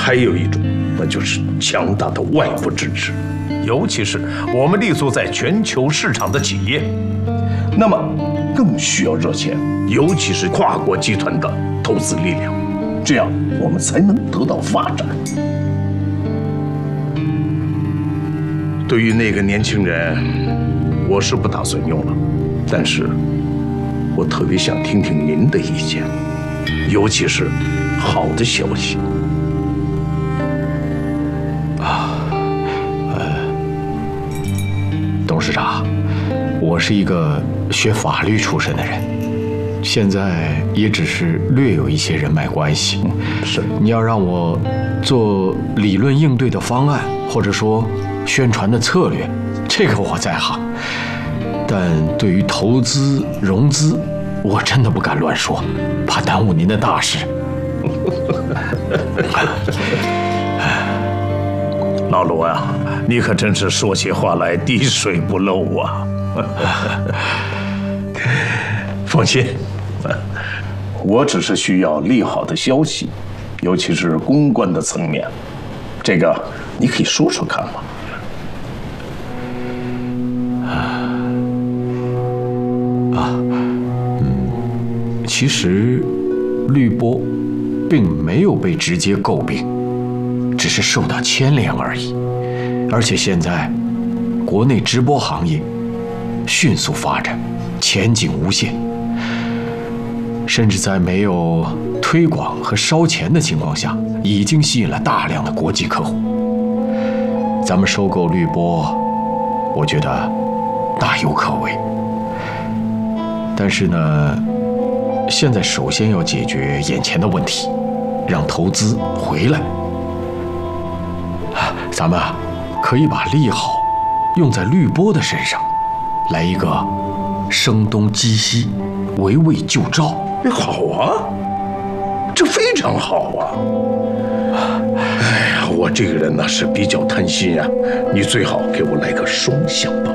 还有一种，那就是强大的外部支持，尤其是我们立足在全球市场的企业，那么更需要热钱，尤其是跨国集团的投资力量，这样我们才能得到发展。对于那个年轻人，我是不打算用了，但是我特别想听听您的意见，尤其是好的消息。 董事长，我是一个学法律出身的人，现在也只是略有一些人脉关系。 是， 你要让我做理论应对的方案，或者说宣传的策略，这个我在行。但对于投资融资，我真的不敢乱说，怕耽误您的大事。 老罗呀，你可真是说起话来滴水不漏啊！放心，我只是需要利好的消息，尤其是公关的层面，这个你可以说说看嘛。 其实，绿波并没有被直接诟病，只是受到牵连而已。而且现在，国内直播行业迅速发展，前景无限，甚至在没有推广和烧钱的情况下，已经吸引了大量的国际客户。咱们收购绿波，我觉得大有可为。但是呢，现在首先要解决眼前的问题，让投资回来。咱们可以把利好用在绿波的身上，来一个声东击西，围魏救赵。 好啊，这非常好啊！哎呀，我这个人呢是比较贪心呀，你最好给我来个双响炮。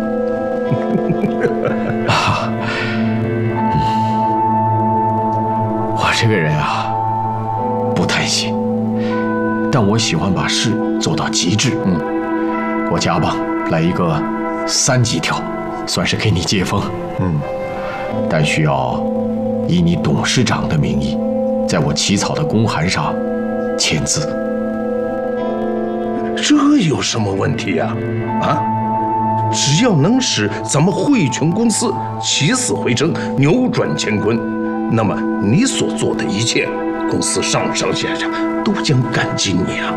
我这个人啊，不贪心，但我喜欢把事做到极致。我加棒来一个3级跳，算是给你接风。但需要以你董事长的名义，在我起草的公函上签字。 这有什么问题呀？只要能使咱们汇泉公司起死回生、扭转乾坤，那么你所做的一切，公司上上下下都将感激你啊！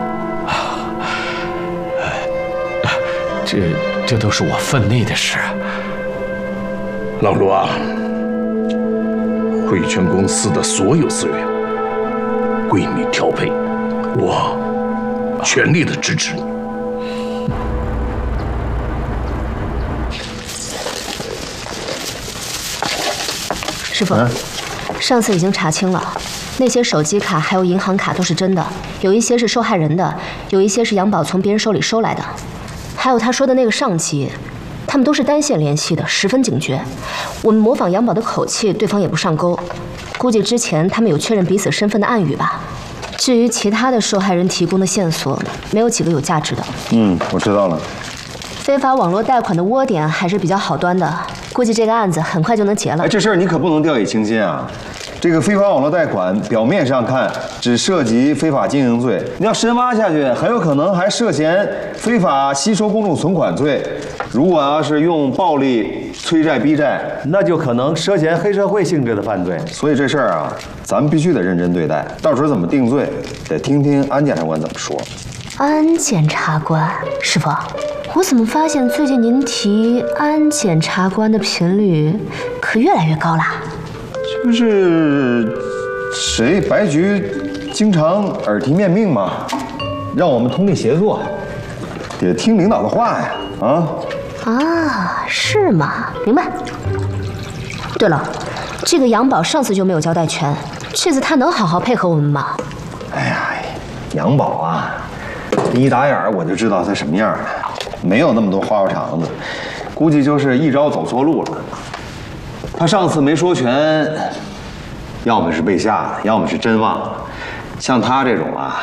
这都是我分内的事。 老罗啊，汇泉公司的所有资源归你调配，我全力的支持你。 师傅，上次已经查清了，那些手机卡还有银行卡都是真的，有一些是受害人的，有一些是杨宝从别人手里收来的，还有他说的那个上级，他们都是单线联系的，十分警觉。我们模仿杨宝的口气，对方也不上钩，估计之前他们有确认彼此身份的暗语吧。至于其他的受害人提供的线索，没有几个有价值的。 我知道了。 非法网络贷款的窝点还是比较好端的，估计这个案子很快就能结了。 这事儿你可不能掉以轻心啊！这个非法网络贷款表面上看只涉及非法经营罪，你要深挖下去，很有可能还涉嫌非法吸收公众存款罪。如果要是用暴力催债逼债， 那就可能涉嫌黑社会性质的犯罪。 所以这事儿啊，咱们必须得认真对待。到时候怎么定罪，得听听安检察官怎么说。 安检察官，师傅，我怎么发现最近您提安检察官的频率可越来越高啦？ 就是谁白局经常耳提面命嘛，让我们通力协作，得听领导的话呀！ 是吗？明白。对了，这个杨宝上次就没有交代全，这次他能好好配合我们吗？ 哎呀，杨宝啊，一打眼我就知道他什么样了，没有那么多花花肠子，估计就是一招走错路了。他上次没说全，要么是被吓了，要么是真忘了。像他这种啊，